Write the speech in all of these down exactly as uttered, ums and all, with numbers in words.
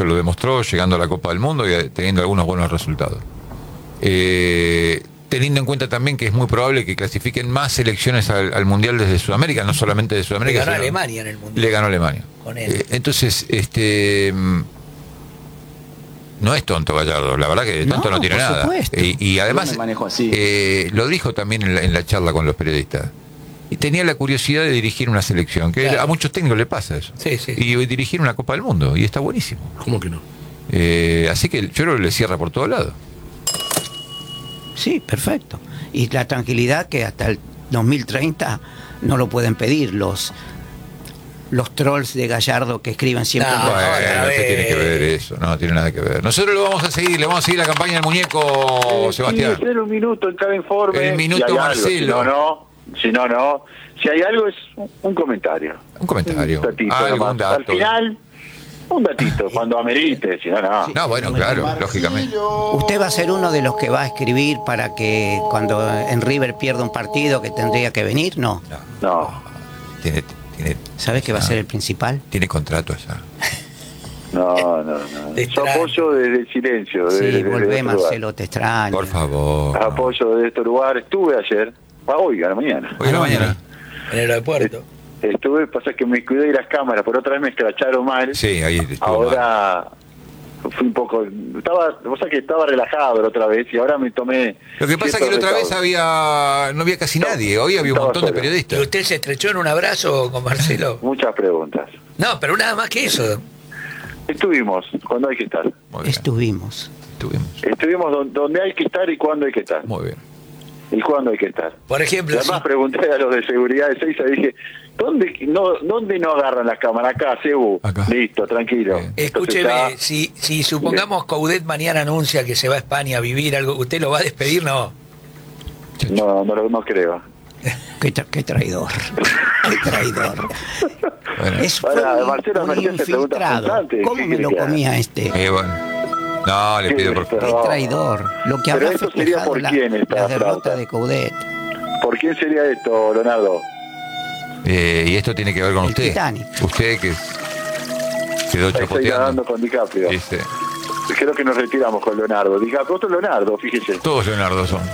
eso lo demostró llegando a la Copa del Mundo y teniendo algunos buenos resultados. Eh, teniendo en cuenta también que es muy probable que clasifiquen más selecciones al, al Mundial desde Sudamérica, no solamente de Sudamérica. Le ganó a sino, Alemania en el Mundial. Le ganó a Alemania. Con él. Eh, entonces, este... no es tonto Gallardo, la verdad que tonto no, no tiene nada. Y, y además, eh, lo dijo también en la, en la charla con los periodistas. Y tenía la curiosidad de dirigir una selección, que claro. a muchos técnicos le pasa eso. Sí, sí. Y dirigir una Copa del Mundo, y está buenísimo. ¿Cómo que no? Eh, así que yo creo que le cierra por todos lados. Sí, perfecto. Y la tranquilidad que hasta el dos mil treinta no lo pueden pedir los los trolls de Gallardo que escriben siempre. No, bueno, no te tiene que ver eso, no tiene nada que ver. Nosotros lo vamos a seguir, le vamos a seguir la campaña del muñeco, eh, Sebastián. Sí, un minuto en cada informe. El minuto si Marcelo. Algo, si no, no. Si no, no. Si hay algo es un comentario. Un comentario. Un datito, algún dato. Al final, un datito, cuando amerite, si no, no. No, bueno, claro, lógicamente. Usted va a ser uno de los que va a escribir para que cuando en River pierda un partido que tendría que venir, ¿no? No. no. Tiene, tiene, ¿Sabes que va a ser el principal? Tiene contrato allá. No, no, no. Yo apoyo desde el silencio. Sí, desde, volvé, desde Marcelo, te extraño. Por favor. Apoyo desde este lugar. Estuve ayer. Ah, hoy, a la mañana. Hoy a la mañana. En el aeropuerto. Estuve, pasa que me cuidé de las cámaras, por otra vez me escracharon mal. Sí, ahí estuvo Ahora mal. fui un poco, estaba, o sea que estaba relajado la otra vez y ahora me tomé. Lo que pasa es que la otra vez había, no había casi nadie, hoy había un montón solo. de periodistas. ¿Y usted se estrechó en un abrazo con Marcelo? Muchas preguntas. No, pero nada más que eso. Estuvimos cuando hay que estar. Estuvimos. Estuvimos. Estuvimos donde, donde hay que estar y cuándo hay que estar. Muy bien. Y cuándo hay que estar. Por ejemplo, además si... pregunté a los de seguridad de Seiza y dije, ¿dónde no, ¿dónde no agarran las cámaras? Acá, Cebu. Acá. Listo, tranquilo. Escúcheme, Entonces, si, si supongamos Coudet mañana anuncia que se va a España a vivir algo, ¿usted lo va a despedir? No. No, no, no creo. Qué, tra qué traidor. Qué traidor. Bueno. Es fue Ahora, un, Marcelo, un me hacía infiltrado. preguntas ¿Cómo me lo comía este? Eh, bueno. No, le Sí, pido por pero- Qué traidor. Lo que Pero habrá esto sería festejado por la, quién esta la derrota flauta. de Coudet. ¿Por quién sería esto, Leonardo? Eh, y esto tiene que ver con El usted. Titanic. Usted que quedó Estoy chapoteando. nadando con DiCaprio. Dice, Creo que nos retiramos con Leonardo. DiCaprio, otro Leonardo, fíjese. todos Leonardo son.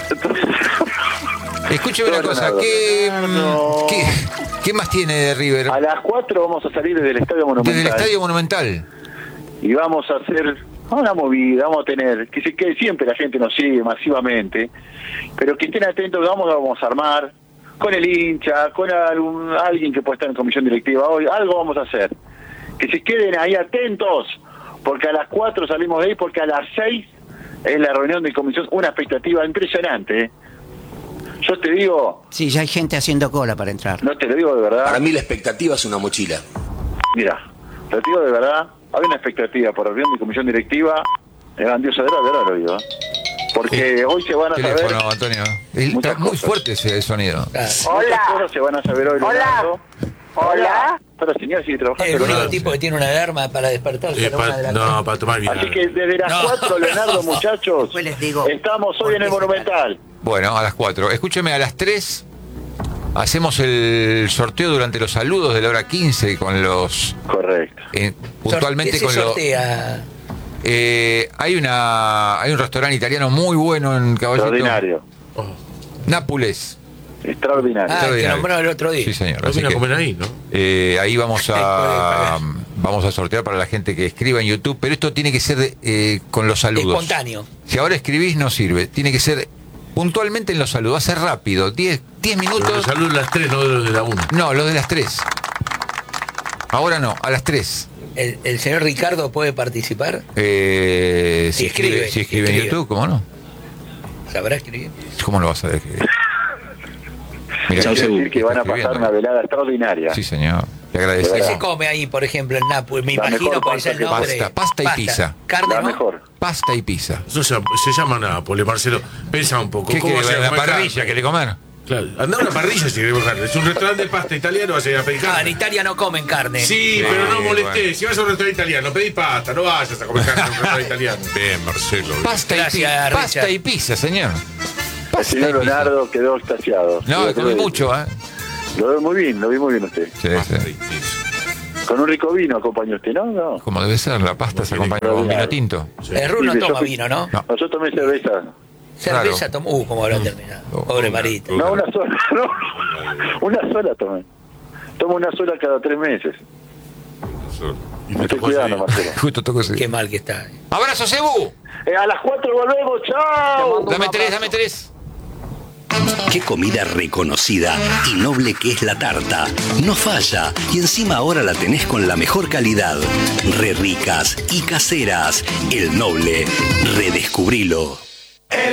Escúcheme una Todo cosa, Leonardo. ¿qué, Leonardo. qué, ¿qué más tiene de River? A las cuatro vamos a salir desde el Estadio Monumental. Desde el Estadio Monumental. Y vamos a hacer una movida, vamos a tener, que, se- que siempre la gente nos sigue masivamente, pero que estén atentos, vamos, vamos a armar con el hincha, con algún, alguien que pueda estar en comisión directiva hoy, algo vamos a hacer. Que se queden ahí atentos, porque a las cuatro salimos de ahí, porque a las seis es la reunión de comisión, una expectativa impresionante, ¿eh? Yo te digo, Sí, ya hay gente haciendo cola para entrar. no te lo digo de verdad, Para mí la expectativa es una mochila. mira, te lo digo de verdad, hay una expectativa por reunión de comisión directiva, es grandiosa, de verdad, de verdad lo digo, ¿eh? Porque Sí. hoy se van a Teléfono, saber Antonio. Está muchas muy cosas. fuerte ese sonido. muchas cosas, se van a saber hoy. Hola. Leonardo. Hola. Pero la señora sigue Es trabajando. el único Leonardo. tipo que tiene una alarma para despertarse Eh, a la una pa- de la no, mañana. para tomar bien. Así que desde las No. cuatro, Leonardo, muchachos, Después les digo estamos hoy por en el qué se Monumental. Bueno, a las cuatro. Escúcheme, a las tres hacemos el sorteo durante los saludos de la hora quince con los... Correcto. eh, puntualmente ¿Qué se con los... sortea? Eh, hay una hay un restaurante italiano muy bueno en Caballito. Extraordinario. Nápoles. Extraordinario. Ah, que extraordinario. nombró el otro día. Sí, señor. No Así viene a que, comer ahí, ¿no? eh, ahí vamos Puede a pagar. vamos a sortear para la gente que escriba en YouTube, pero esto tiene que ser de- eh, con los saludos. Espontáneo. Si ahora escribís no sirve, tiene que ser puntualmente en los saludos, va a ser rápido, diez minutos. Pero saludos las tres, no de los de la una. No, los de las tres. Ahora no, a las tres. ¿El, el señor Ricardo puede participar? Eh, si Si escribe, escribe, si escribe en escribe. YouTube, ¿cómo no? ¿Sabrá escribir? ¿Cómo lo vas a ver? Mira, Quiero yo- decir que van a estoy pasar escribiendo. una velada extraordinaria. Sí, señor. Te De ¿Qué agradecemos. se come ahí, por ejemplo, en Nápoles? Me La imagino mejor cuál es el pasta que- nombre. Pasta, pasta y pizza. Carne, La ¿no? mejor. Pasta y pizza. Eso se, se llama Nápoles, Marcelo. Pensa un poco. ¿Qué ¿Cómo quiere? vas a ¿La comer parrilla carne? quiere comer? Claro. Anda a una parrilla si queremos carne. Es un restaurante de pasta italiano, vas a ir a pedir Ah, en carne. Italia no comen carne. Sí, pero no Sí, molestés. bueno. Si vas a un restaurante italiano, pedí pasta, no vayas a comer carne en un restaurante italiano. Bien, Marcelo. Pasta, y, Gracias, pi- pasta Richard. y pizza, señor. El Pasta señor y pizza. Leonardo quedó extasiado. No, Lo comí vi- mucho, ¿eh? Lo veo muy bien, lo vi muy bien usted. Sí, Pasta sí. y pizza. Con un rico vino acompaña usted, ¿no? No. Como debe ser, la pasta se acompaña con vino tinto. Sí. El Ru no toma vino, ¿no? no. Nosotros tomé cerveza. Cerveza claro. tomó. Uh, como habrá terminado. Oh, Pobre una, Marita. No, una sola. No. Una sola tomé. Tomo una sola cada tres meses. Y me estoy cuidando, Marcelo. Justo tocó ese. Qué mal que está. ¡Abrazo, Cebu! Eh, a las cuatro volvemos, chao. Dame tres, dame tres. Qué comida reconocida y noble que es la tarta. No falla. Y encima ahora la tenés con la mejor calidad. Re ricas y caseras. El Noble. Redescubrilo.